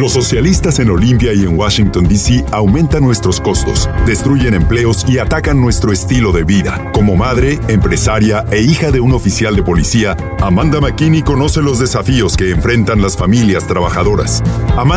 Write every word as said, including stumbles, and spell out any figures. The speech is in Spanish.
Los socialistas en Olimpia y en Washington, D C aumentan nuestros costos, destruyen empleos y atacan nuestro estilo de vida. Como madre, empresaria e hija de un oficial de policía, Amanda McKinney conoce los desafíos que enfrentan las familias trabajadoras. Amanda